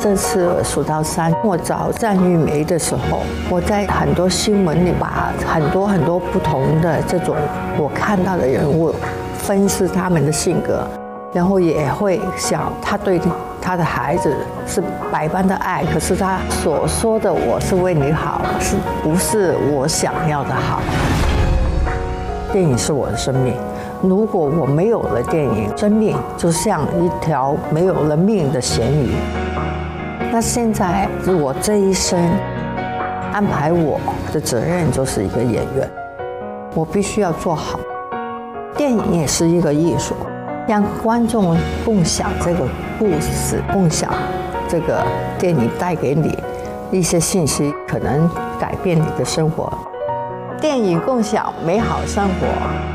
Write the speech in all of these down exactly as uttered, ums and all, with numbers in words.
这次数到三，我找战玉梅的时候，我在很多新闻里把很多很多不同的这种我看到的人物分析他们的性格，然后也会想他对他的孩子是百般的爱，可是他所说的我是为你好，是不是我想要的好？电影是我的生命，如果我没有了电影，生命就像一条没有了命的咸鱼。那现在我这一生安排我的责任就是一个演员，我必须要做好。电影也是一个艺术，让观众共享这个故事，共享这个电影带给你一些信息，可能改变你的生活。电影共享美好生活。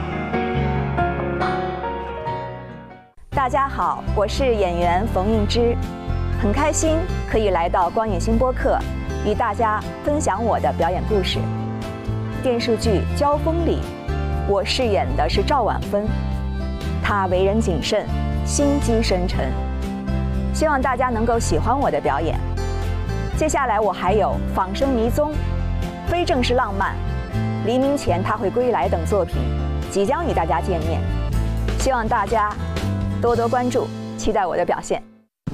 大家好，我是演员冯映之，很开心可以来到光影新播客，与大家分享我的表演故事。电视剧《交锋》里，我饰演的是赵婉芬，她为人谨慎，心机深沉。希望大家能够喜欢我的表演。接下来我还有《仿生迷踪》、《非正式浪漫》、《黎明前他会归来》等作品即将与大家见面，希望大家多多关注，期待我的表现。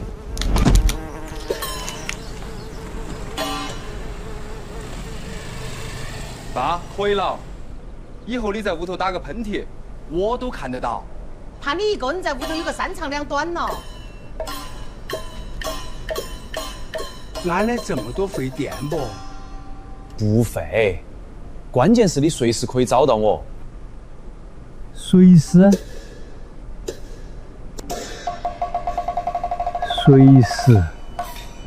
爸，可以了。以后你在屋头打个喷嚏，我都看得到。 怕你一个人在屋头有个三长两短了。 哪来这么多费电不？ 不费，关键是你随时可以找到我。 随时？随时。